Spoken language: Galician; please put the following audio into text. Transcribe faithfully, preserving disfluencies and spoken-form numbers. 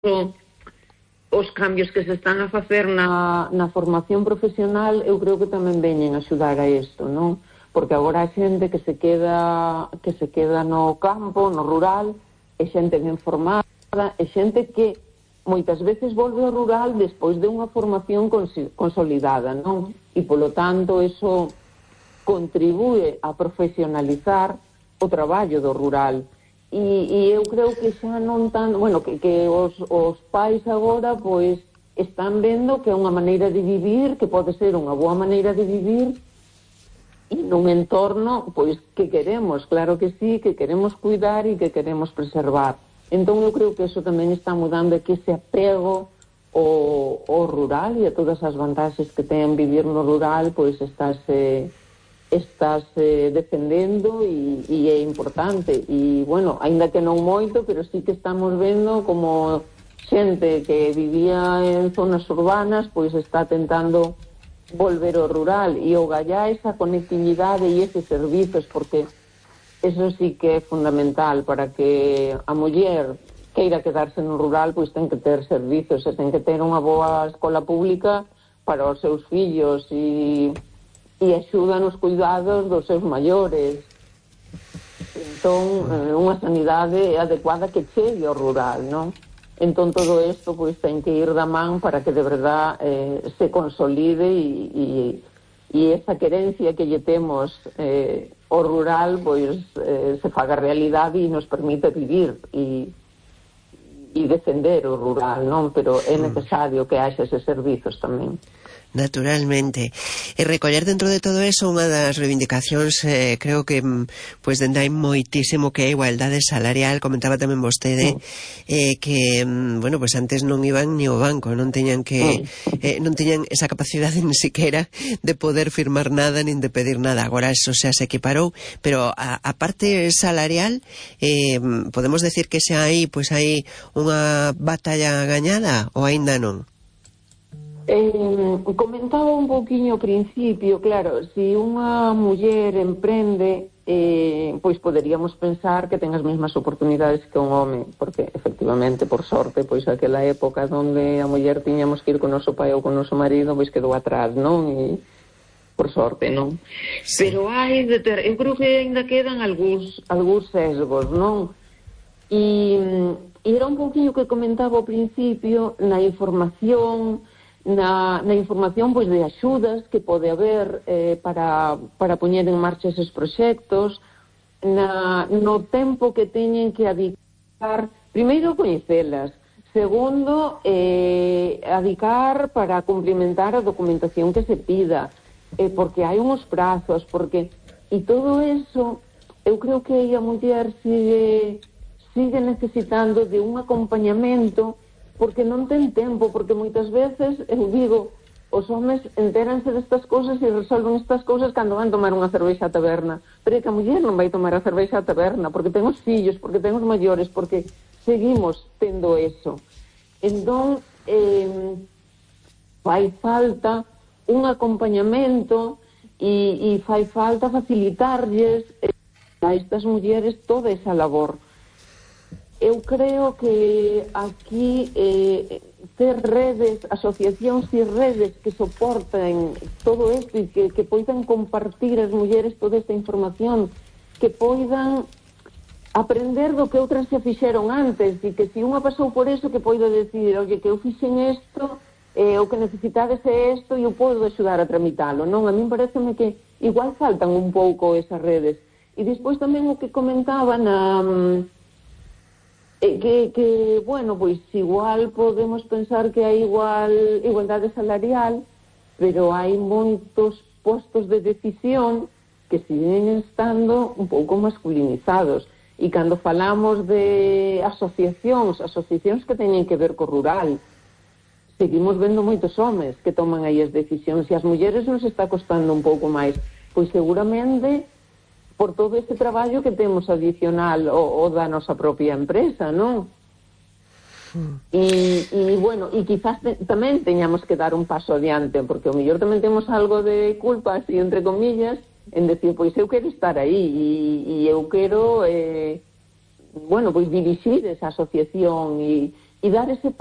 os cambios que se están a facer na, na formación profesional eu creo que tamén veñen a axudar a isto, non? Porque agora a xente que se queda que se queda no campo, no rural, é xente ben formada, é xente que moitas veces volve ao rural despois de unha formación consolidada, non? E polo tanto eso contribúe a profesionalizar o traballo do rural. E, e eu creo que xa non tan... Bueno, que, que os, os pais agora, pois, están vendo que é unha maneira de vivir, que pode ser unha boa maneira de vivir, e nun entorno, pois, que queremos, claro que sí, que queremos cuidar e que queremos preservar. Entón, eu creo que eso tamén está mudando, que ese apego ao, ao rural e a todas as vantaxes que ten vivir no rural, pois, estáse... estás eh, defendendo e, e é importante e, bueno, aínda que non moito, pero sí que estamos vendo como xente que vivía en zonas urbanas pois está tentando volver ao rural e o gallá esa conectividade e eses servizos, porque eso sí que é fundamental para que a muller queira quedarse no rural, pois ten que ter servizos e ten que ter unha boa escola pública para os seus fillos e e axuda nos cuidados dos seus maiores. Entón, eh, unha sanidade adecuada que chegue ao rural, non? Entón, todo isto, pois, ten que ir da man para que, de verdad, eh, se consolide e, e, e esa querencia que lle temos eh, ao rural, pois, eh, se faga realidade e nos permite vivir e, e defender o rural, non? Pero é necesario que haxa eses servizos tamén. Naturalmente. E recoller dentro de todo eso unha das reivindicacións eh, creo que pois dende hai moitísimo que é a igualdade salarial. Comentaba tamén vostede eh, que, bueno, pois antes non iban ni ao banco, non teñan que eh, non teñan esa capacidade ni siquiera de poder firmar nada nin de pedir nada. Agora eso xa se equiparou, pero a, a parte salarial eh, podemos decir que xa hai pois hai unha batalla gañada ou aínda non? Eh, comentaba un pouquiño ao principio, claro, se unha muller emprende, eh, pois poderíamos pensar que ten as mesmas oportunidades que un home, porque efectivamente, por sorte, pois aquela época onde a muller tiñamos que ir con o noso pai ou con o noso marido, pois quedou atrás, non? E por sorte, non? Sí. Pero hai de ter, eu creo que ainda quedan algúns, algúns sesgos, non? E, e era un pouquinho que comentaba ao principio na información, Na, na información pois de axudas que pode haber eh, para, para poñer en marcha eses proxectos, na, no tempo que teñen que adicar, primeiro coñecelas, segundo eh, adicar para cumprimentar a documentación que se pida, eh, porque hai uns prazos, porque e todo eso eu creo que a muller sigue, sigue necesitando de un acompañamento, porque non ten tempo, porque moitas veces, eu digo, os homes entéranse destas cousas e resolven estas cousas cando van tomar unha cervexa a taberna, pero é que a muller non vai tomar a cervexa a taberna, porque ten os fillos, porque ten os maiores, porque seguimos tendo eso. Entón, eh, fai falta un acompañamento e, e fai falta facilitarlles a estas mulleres toda esa labor. Eu creo que aquí eh, ter redes, asociacións e redes que soporten todo isto e que, que poidan compartir as mulleres toda esta información, que poidan aprender do que outras se fixeron antes e que se unha pasou por eso que poida decir, oye, que eu fixen isto, eh, o que necesitades é isto e eu podo axudar a tramitalo, non? A min pareceme que igual faltan un pouco esas redes. E despois tamén o que comentaba na... Eh, que, que, bueno, pois igual podemos pensar que hai igual igualdade salarial, pero hai moitos postos de decisión que siguen estando un pouco masculinizados. E cando falamos de asociacións, asociacións que teñen que ver co rural, seguimos vendo moitos homes que toman aí as decisións e as mulleres nos está costando un pouco máis. Pois seguramente por todo este traballo que temos adicional o, o da nosa propia empresa, non? E, e bueno, e quizás te, tamén teñamos que dar un paso adiante, porque o mellor tamén temos algo de culpa, así entre comillas, en decir, pois eu quero estar aí e, e eu quero, eh, bueno, pois dirixir esa asociación e, e dar ese